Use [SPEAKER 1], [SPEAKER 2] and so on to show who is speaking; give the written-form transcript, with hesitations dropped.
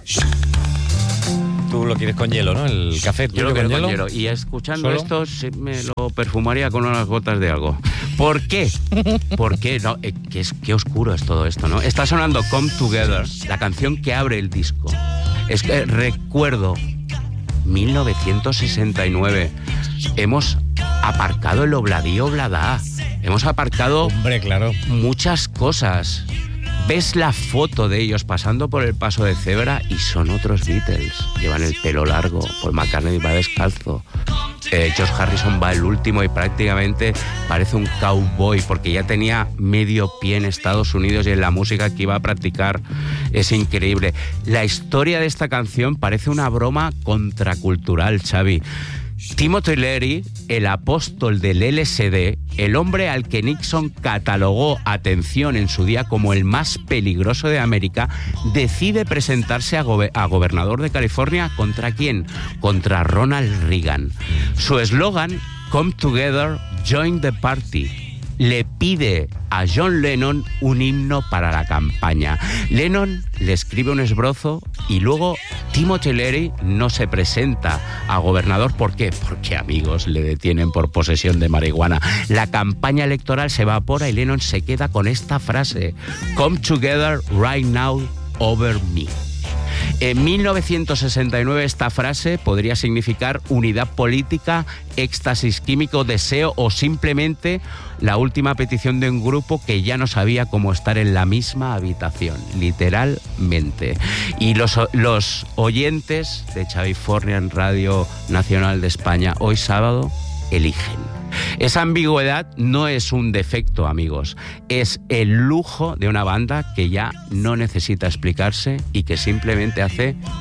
[SPEAKER 1] Tú lo quieres con hielo, ¿no? El café
[SPEAKER 2] Yo lo quiero con hielo. Y escuchando esto me lo perfumaría con unas gotas de algo. ¿Por qué? ¿Por qué? No, qué oscuro es todo esto, ¿no? Está sonando Come Together, la canción que abre el disco. Es que recuerdo 1969. Hemos aparcado el Obladí Oblada. Hemos aparcado,
[SPEAKER 1] hombre, claro,
[SPEAKER 2] muchas cosas. Ves la foto de ellos pasando por el paso de cebra y son otros Beatles. Llevan el pelo largo, Paul McCartney va descalzo. George Harrison va el último y prácticamente parece un cowboy porque ya tenía medio pie en Estados Unidos y en la música que iba a practicar. Es increíble. La historia de esta canción parece una broma contracultural, Xavi. Timothy Leary, el apóstol del LSD, el hombre al que Nixon catalogó, atención, en su día como el más peligroso de América, decide presentarse a gobernador de California. ¿Contra quién? Contra Ronald Reagan. Su eslogan, Come Together, Join the Party. Le pide a John Lennon un himno para la campaña. Lennon le escribe un esbozo y luego Timothy Leary no se presenta a gobernador. ¿Por qué? Porque, amigos, le detienen por posesión de marihuana. La campaña electoral se evapora y Lennon se queda con esta frase: Come together right now over me. En 1969 esta frase podría significar unidad política, éxtasis químico, deseo o simplemente la última petición de un grupo que ya no sabía cómo estar en la misma habitación, literalmente. Y los oyentes de Xavifornia en Radio Nacional de España hoy sábado eligen. Esa ambigüedad no es un defecto, amigos, es el lujo de una banda que ya no necesita explicarse y que simplemente hace